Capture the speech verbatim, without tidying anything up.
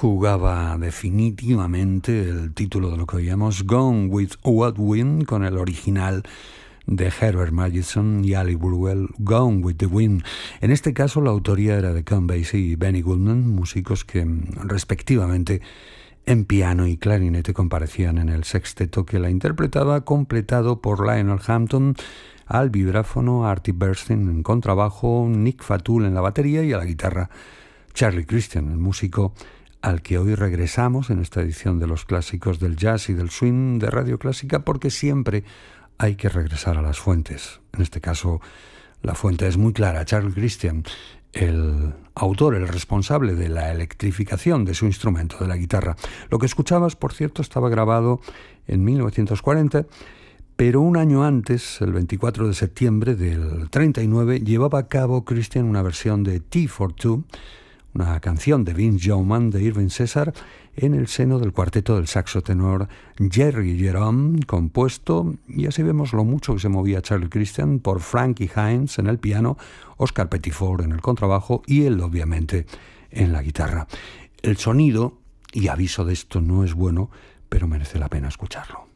jugaba definitivamente el título de lo que oíamos, Gone with What Wind, con el original de Herbert Madison y Ali Burwell, Gone with the Wind. En este caso la autoría era de Count Basie y Benny Goodman, músicos que respectivamente en piano y clarinete comparecían en el sexteto que la interpretaba, completado por Lionel Hampton al vibráfono, Artie Bernstein en contrabajo, Nick Fatul en la batería y a la guitarra Charlie Christian, el músico al que hoy regresamos en esta edición de los clásicos del jazz y del swing de Radio Clásica, porque siempre hay que regresar a las fuentes. En este caso, la fuente es muy clara. Charlie Christian, el autor, el responsable de la electrificación de su instrumento, de la guitarra. Lo que escuchabas, por cierto, estaba grabado en mil novecientos cuarenta, pero un año antes, el veinticuatro de septiembre del treinta y nueve, llevaba a cabo Christian una versión de Tea for Two, una canción de Vince Jauman de Irving César, en el seno del cuarteto del saxo tenor Jerry Jerome, compuesto, y así vemos lo mucho que se movía Charlie Christian, por Frankie Hines en el piano, Oscar Pettiford en el contrabajo y él, obviamente, en la guitarra. El sonido, y aviso de esto, no es bueno, pero merece la pena escucharlo.